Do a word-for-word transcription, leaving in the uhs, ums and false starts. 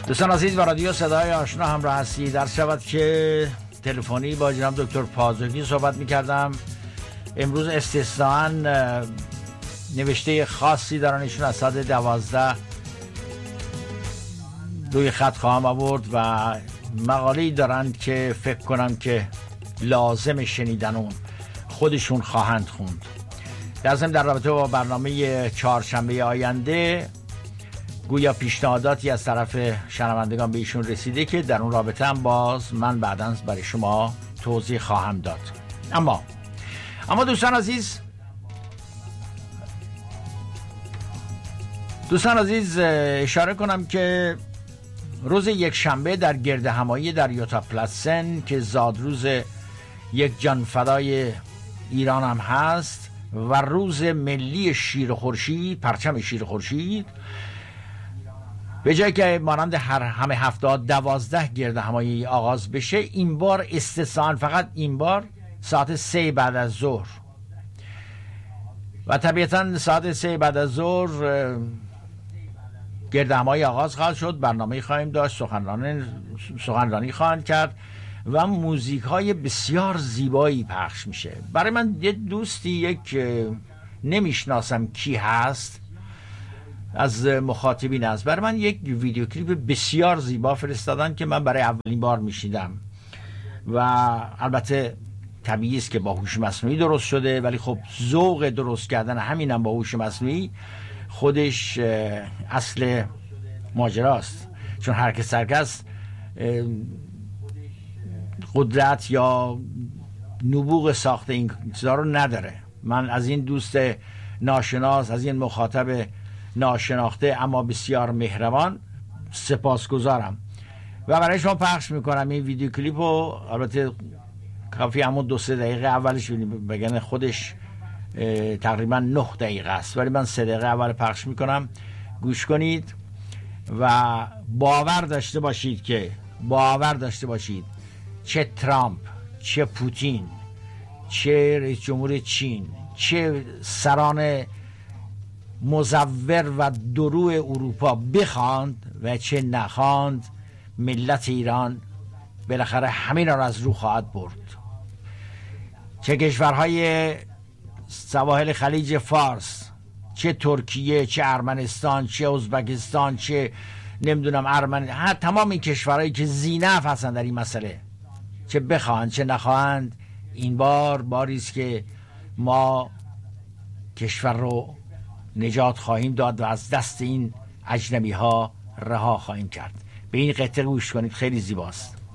دوستان عزیز و رادیو صدای آشنا همراه هستید. در شود که تلفنی با جناب دکتر پازوکی صحبت می‌کردم. امروز استثناءً نوشته خاصی دارن ایشون از ساعت دوازده روی خط خواهم آورد و مقاله‌ای دارند که فکر کنم که لازم شنیدن اون خودشون خواهند خوند. در ضمن در رابطه با برنامه چهارشنبه آینده گویا پیشنهاداتی از طرف شنوندگان به ایشون رسیده که در اون رابطه هم باز من بعداً برای شما توضیح خواهم داد. اما اما دوستان عزیز دوستان عزیز اشاره کنم که روز یک شنبه در گرد همایی در یوتا پلاسن که زادروز یک جانفدای ایران هم هست و روز ملی شیر خورشید، پرچم شیر خورشید، به جای که مانند هر همه هفته دوازده گرد همایی آغاز بشه، این بار استثناء فقط این بار ساعت سه بعد از ظهر و طبیعتا ساعت سه بعد از ظهر گرد همایی آغاز خواهد شد. برنامه خواهیم داشت، سخنرانی سخنرانی خواهند کرد و موزیک های بسیار زیبایی پخش میشه. برای من یه دوستی، یک نمیشناسم کی هست از مخاطبین است، برای من یک ویدیو کلیپ بسیار زیبا فرستادن که من برای اولین بار میشیدم و البته طبیعی است که با هوش مصنوعی درست شده، ولی خب ذوق درست کردن همینم با هوش مصنوعی خودش اصل ماجراست، چون هر کس سرکس قدرت یا نبوغ ساخت این چیزا رو نداره. من از این دوست ناشناس، از این مخاطب ناشناخته اما بسیار مهربان سپاسگزارم و برای شما پخش میکنم این ویدیو کلیپ رو. البته کافی همون دو سه دقیقه اولش بگن خودش تقریبا نه دقیقه است، ولی من سه دقیقه اول پخش میکنم. گوش کنید و باور داشته باشید که باور داشته باشید چه ترامپ، چه پوتین، چه رئیس جمهور چین، چه سران مزور و دروع اروپا بخواند و چه نخواند، ملت ایران بالاخره همین را از رو خواهد برد. چه کشورهای سواحل خلیج فارس، چه ترکیه، چه ارمنستان، چه ازبکستان، چه نمیدونم ارمن، ها تمام این کشورهایی که زینف هستن در این مسئله، چه بخواهند چه نخواهند، این بار باری است که ما کشور رو نجات خواهیم داد و از دست این اجنبی ها رها خواهیم کرد. به این قطعه گوش کنید، خیلی زیباست.